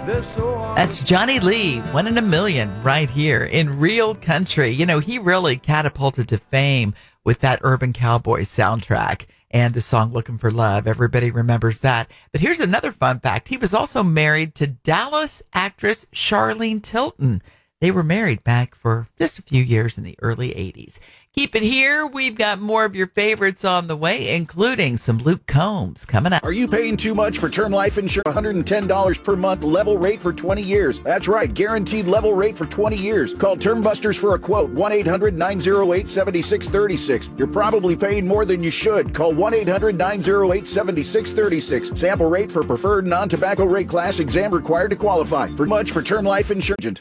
That's Johnny Lee, One in a Million, right here in Real Country. You know, he really catapulted to fame with that Urban Cowboy soundtrack and the song Looking for Love. Everybody remembers that. But here's another fun fact. He was also married to Dallas actress Charlene Tilton. They were married back for just a few years in the early 80s. Keep it here. We've got more of your favorites on the way, including some Luke Combs coming up. Are you paying too much for term life insurance? $110 per month, level rate for 20 years. That's right, guaranteed level rate for 20 years. Call Term Busters for a quote, 1-800-908-7636. You're probably paying more than you should. Call 1-800-908-7636. Sample rate for preferred non-tobacco rate class, exam required to qualify. For much for term life insurance.